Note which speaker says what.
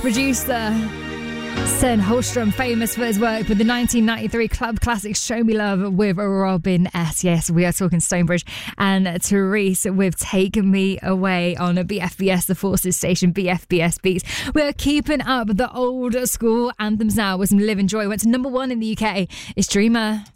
Speaker 1: producer Sen Holstrom, famous for his work with the 1993 club classic Show Me Love with Robin S. Yes, we are talking Stonebridge and Therese with Take Me Away on BFBS, the Forces station, BFBS Beats. We are keeping up the old school anthems now with some Live and Joy. Went to number 1 in the UK. It's Dreamer.